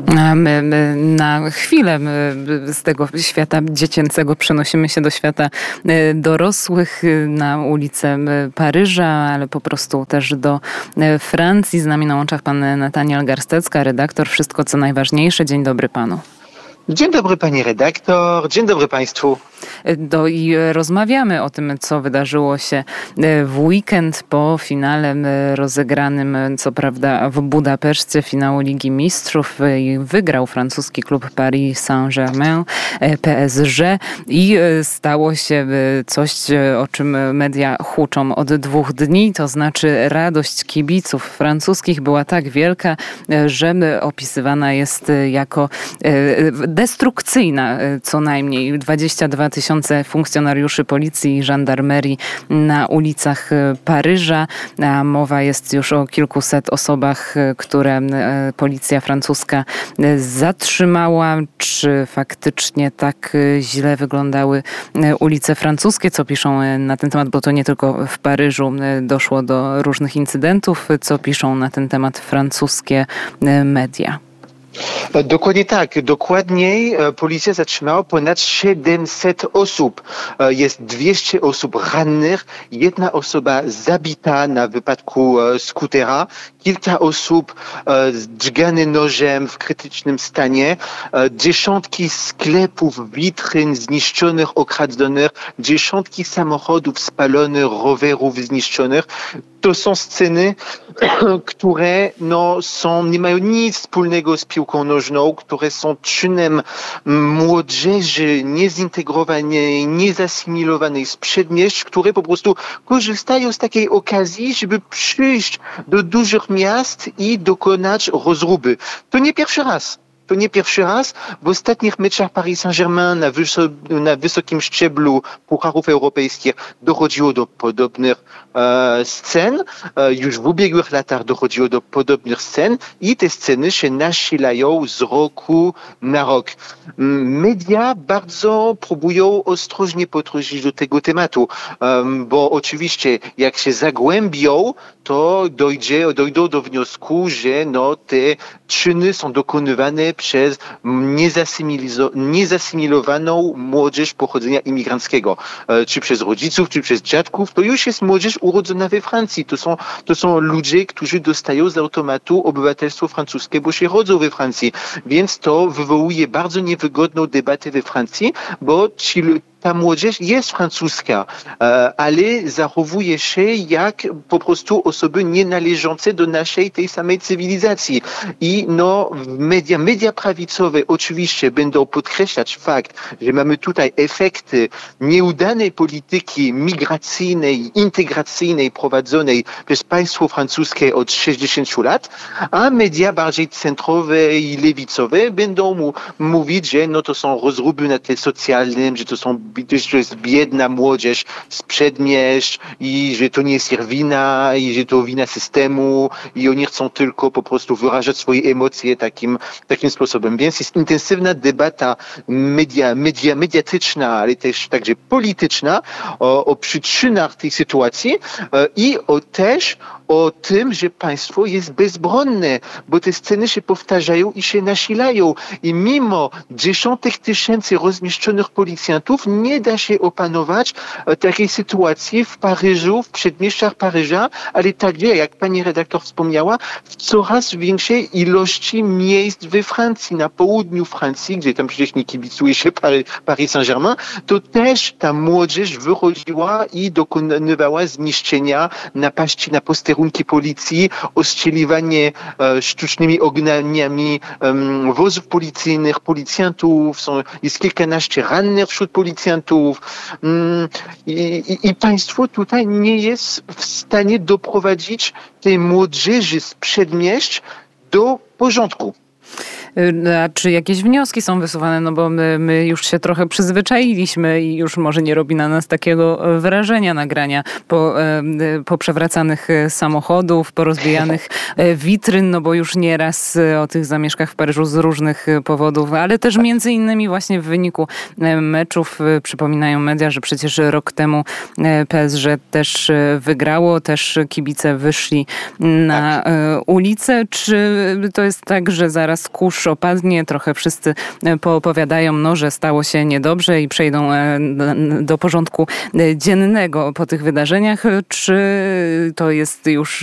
A my na chwilę z tego świata dziecięcego przenosimy się do świata dorosłych, na ulicę Paryża, ale po prostu też do Francji. Z nami na łączach pan Nataniel Garstecka, redaktor Wszystko co najważniejsze. Dzień dobry panu. Dzień dobry pani redaktor, dzień dobry państwu. I rozmawiamy o tym, co wydarzyło się w weekend po finale rozegranym, co prawda w Budapeszcie, finału Ligi Mistrzów. Wygrał francuski klub Paris Saint-Germain, PSG, i stało się coś, o czym media huczą od 2 dni, to znaczy radość kibiców francuskich była tak wielka, że opisywana jest jako destrukcyjna. Co najmniej 22 000 funkcjonariuszy policji i żandarmerii na ulicach Paryża. A mowa jest już o kilkuset osobach, które policja francuska zatrzymała. Czy faktycznie tak źle wyglądały ulice francuskie? Co piszą na ten temat, bo to nie tylko w Paryżu doszło do różnych incydentów. Co piszą na ten temat francuskie media? Dokładnie tak. Dokładniej policja zatrzymała ponad 700 osób. Jest 200 osób rannych, 1 osoba zabita na wypadku skutera, kilka osób dźgane nożem w krytycznym stanie, dziesiątki sklepów, witryn zniszczonych, okradzionych, dziesiątki samochodów spalonych, rowerów zniszczonych. To są sceny, które nie mają nic wspólnego z piłką nożną, które są czynem młodzieży niezintegrowanej, niezasymilowanej z przedmieść, które po prostu korzystają z takiej okazji, żeby przyjść do dużych miast i dokonać rozruby. To nie pierwszy raz. W ostatnich meczach Paris Saint-Germain na wysokim szczeblu pucharów europejskich dochodziło do podobnych scen. Już w ubiegłych latach dochodziło do podobnych scen i te sceny się nasilają z roku na rok. Media bardzo próbują ostrożnie podchodzić do tego tematu, bo oczywiście jak się zagłębią, to dojdą do wniosku, że te czyny są dokonywane przez niezasymilowaną młodzież pochodzenia imigranckiego. Czy przez rodziców, czy przez dziadków. To już jest młodzież urodzona we Francji. To są ludzie, którzy dostają z automatu obywatelstwo francuskie, bo się rodzą we Francji. Więc to wywołuje bardzo niewygodną debatę we Francji, bo ta młodzież jest francuska, ale zachowuje się jak po prostu osoby nienależące do naszej tej samej cywilizacji. I media prawicowe oczywiście będą podkreślać fakt, że mamy tutaj efekty nieudanej polityki migracyjnej, integracyjnej prowadzonej przez państwo francuskie od 60 lat, a media bardziej centrowe i lewicowe będą mówić, że to są rozruby na tle socjalnym, że to jest biedna młodzież z przedmieść i że to nie jest ich wina i że to wina systemu i oni chcą tylko po prostu wyrażać swoje emocje takim sposobem. Więc jest intensywna debata mediatyczna, ale też także polityczna o przyczynach tej sytuacji i też o tym, że państwo jest bezbronne, bo te sceny się powtarzają i się nasilają. I mimo dziesiątek tysięcy rozmieszczonych policjantów nie da się opanować takiej sytuacji w Paryżu, w przedmieściach Paryża, ale także, jak pani redaktor wspomniała, w coraz większej ilości miejsc we Francji, na południu Francji, gdzie tam przecież nie kibicuje się Paris Saint-Germain, to też ta młodzież wychodziła i dokonywała zniszczenia, napaści na posterunki policji, ostrzeliwanie sztucznymi ogniami wozów policyjnych, policjantów, jest kilkanaście rannych wśród policjantów i państwo tutaj nie jest w stanie doprowadzić tej młodzieży z przedmieść do porządku. A czy jakieś wnioski są wysuwane? Bo my już się trochę przyzwyczailiśmy i już może nie robi na nas takiego wrażenia nagrania po przewracanych samochodów, porozbijanych witryn, bo już nieraz o tych zamieszkach w Paryżu z różnych powodów, ale też między innymi właśnie w wyniku meczów przypominają media, że przecież rok temu PSG też wygrało, też kibice wyszli na ulicę. Czy to jest tak, że zaraz kurz opadnie, trochę wszyscy poopowiadają, no, że stało się niedobrze i przejdą do porządku dziennego po tych wydarzeniach. Czy to jest już